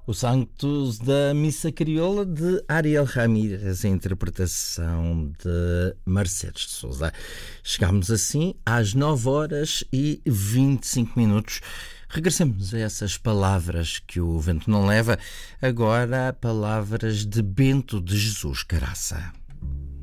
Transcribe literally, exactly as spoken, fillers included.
O Sanctus da Missa Crioula de Ariel Ramírez, a interpretação de Mercedes de Sousa. Chegámos assim às nove horas e vinte e cinco minutos. Regressamos a essas palavras que o vento não leva, agora palavras de Bento de Jesus Caraça.